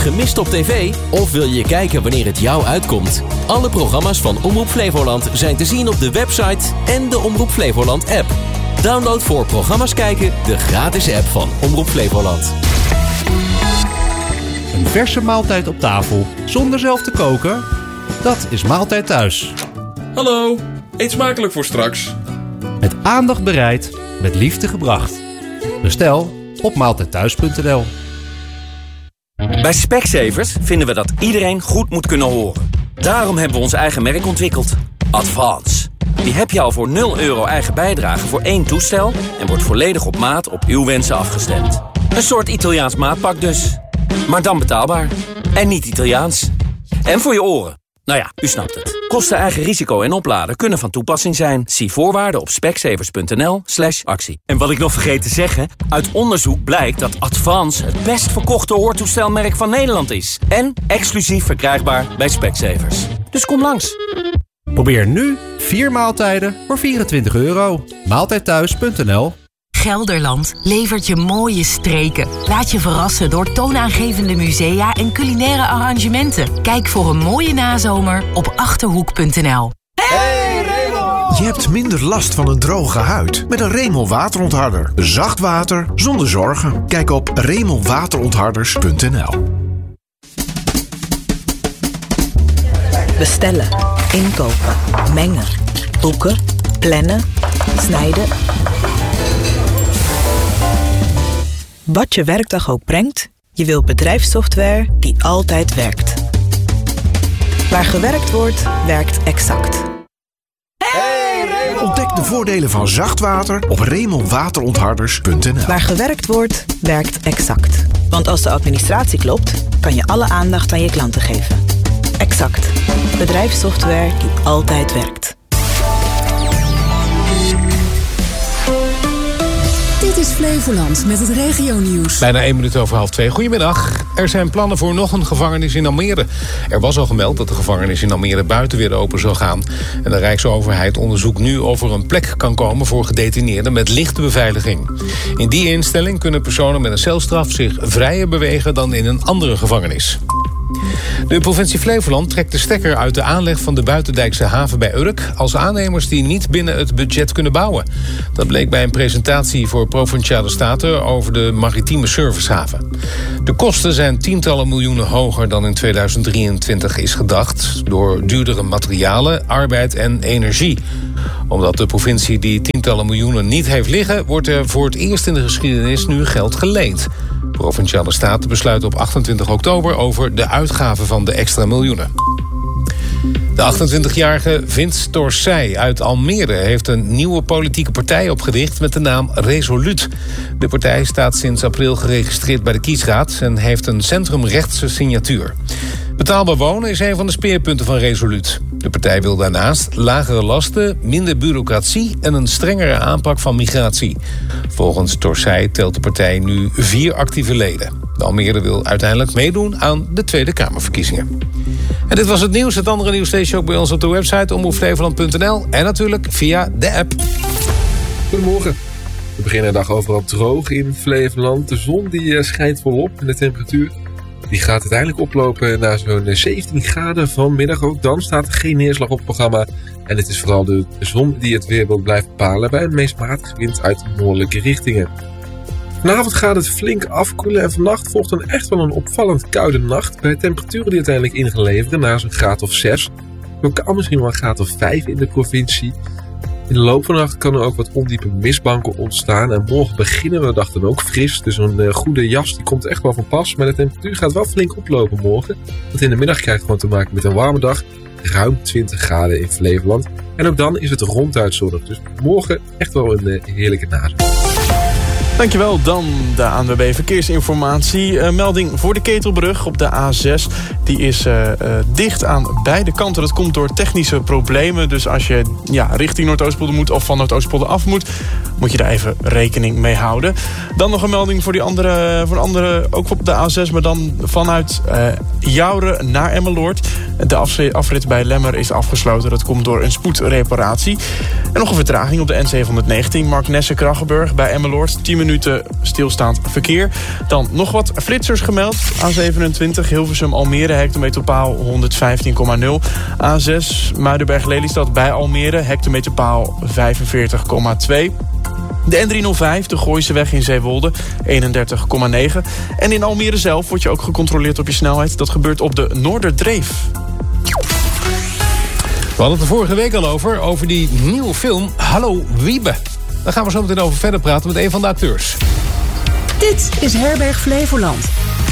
gemist op tv? Of wil je kijken wanneer het jou uitkomt? Alle programma's van Omroep Flevoland zijn te zien op de website en de Omroep Flevoland app. Download voor programma's kijken de gratis app van Omroep Flevoland. Een verse maaltijd op tafel zonder zelf te koken? Dat is Maaltijd Thuis. Hallo, eet smakelijk voor straks. Met aandacht bereid, met liefde gebracht. Bestel op maaltijdthuis.nl. Bij Specsavers vinden we dat iedereen goed moet kunnen horen. Daarom hebben we ons eigen merk ontwikkeld. Advance. Die heb je al voor €0 eigen bijdrage voor 1 toestel en wordt volledig op maat op uw wensen afgestemd. Een soort Italiaans maatpak dus. Maar dan betaalbaar. En niet Italiaans. En voor je oren. Nou ja, u snapt het. Kosten, eigen risico en opladen kunnen van toepassing zijn. Zie voorwaarden op specsavers.nl/actie. En wat ik nog vergeet te zeggen, uit onderzoek blijkt dat Advance het best verkochte hoortoestelmerk van Nederland is. En exclusief verkrijgbaar bij Specsavers. Dus kom langs. Probeer nu 4 maaltijden voor €24. Maaltijdthuis.nl. Gelderland levert je mooie streken. Laat je verrassen door toonaangevende musea en culinaire arrangementen. Kijk voor een mooie nazomer op Achterhoek.nl. Hey Remel! Je hebt minder last van een droge huid met een Remel waterontharder. Zacht water zonder zorgen. Kijk op remelwaterontharders.nl. Bestellen, inkopen, mengen, boeken, plannen, snijden. Wat je werkdag ook brengt, je wilt bedrijfssoftware die altijd werkt. Waar gewerkt wordt, werkt Exact. Ontdek de voordelen van zacht water op remelwaterontharders.nl. Waar gewerkt wordt, werkt Exact. Want als de administratie klopt, kan je alle aandacht aan je klanten geven. Exact. Bedrijfssoftware die altijd werkt. Dit is Flevoland met het regionieuws. Bijna 1 minuut over 1:30. Goedemiddag. Er zijn plannen voor nog een gevangenis in Almere. Er was al gemeld dat de gevangenis in Almere buiten weer open zou gaan. En de Rijksoverheid onderzoekt nu of er een plek kan komen voor gedetineerden met lichte beveiliging. In die instelling kunnen personen met een celstraf zich vrijer bewegen dan in een andere gevangenis. De provincie Flevoland trekt de stekker uit de aanleg van de buitendijkse haven bij Urk als aannemers die niet binnen het budget kunnen bouwen. Dat bleek bij een presentatie voor Provinciale Staten over de maritieme servicehaven. De kosten zijn tientallen miljoenen hoger dan in 2023 is gedacht door duurdere materialen, arbeid en energie. Omdat de provincie die tientallen miljoenen niet heeft liggen, wordt er voor het eerst in de geschiedenis nu geld geleend. Provinciale Staten besluiten op 28 oktober over de uitgaven van de extra miljoenen. De 28-jarige Vince Torsij uit Almere heeft een nieuwe politieke partij opgericht met de naam Resoluut. De partij staat sinds april geregistreerd bij de kiesraad en heeft een centrumrechtse signatuur. Betaalbaar wonen is een van de speerpunten van Resoluut. De partij wil daarnaast lagere lasten, minder bureaucratie en een strengere aanpak van migratie. Volgens Torsij telt de partij nu 4 actieve leden. De Almere wil uiteindelijk meedoen aan de Tweede Kamerverkiezingen. En dit was het nieuws. Het andere nieuws lees je ook bij ons op de website omroepflevoland.nl en natuurlijk via de app. Goedemorgen. We beginnen de dag overal droog in Flevoland. De zon die schijnt volop en de temperatuur die gaat uiteindelijk oplopen naar zo'n 17 graden vanmiddag. Ook dan staat er geen neerslag op het programma. En het is vooral de zon die het weerbeeld blijft bepalen bij een meest matige wind uit noordelijke richtingen. Vanavond gaat het flink afkoelen en vannacht volgt dan echt wel een opvallend koude nacht. Bij temperaturen die uiteindelijk in gaan leveren naar zo'n graad of 6. Lokaal misschien wel een graad of 5 in de provincie. In de loop van de nacht kan er ook wat ondiepe mistbanken ontstaan. En morgen beginnen we de dag dan ook fris. Dus een goede jas die komt echt wel van pas. Maar de temperatuur gaat wel flink oplopen morgen. Want in de middag krijg je gewoon te maken met een warme dag. Ruim 20 graden in Flevoland. En ook dan is het ronduit zonnig. Dus morgen echt wel een heerlijke nazomer. Dankjewel, dan de ANWB Verkeersinformatie. Melding voor de Ketelbrug op de A6. Die is dicht aan beide kanten. Dat komt door technische problemen. Dus als je richting Noordoostpolder moet of van Noordoostpolder af moet je daar even rekening mee houden. Dan nog een melding voor een andere ook op de A6, maar dan vanuit Jouren naar Emmeloord. De afrit bij Lemmer is afgesloten. Dat komt door een spoedreparatie. En nog een vertraging op de N719 Marknesse-Kraggenburg bij Emmeloord. 10 minuten minuten stilstaand verkeer. Dan nog wat flitsers gemeld. A27 Hilversum-Almere, hectometerpaal 115,0. A6 Muidenberg-Lelystad bij Almere, hectometerpaal 45,2. De N305, de Gooiseweg in Zeewolde, 31,9. En in Almere zelf word je ook gecontroleerd op je snelheid. Dat gebeurt op de Noorderdreef. We hadden het er vorige week al over die nieuwe film Hallo Wiebe. Daar gaan we zo meteen over verder praten met een van de acteurs. Dit is Herberg Flevoland.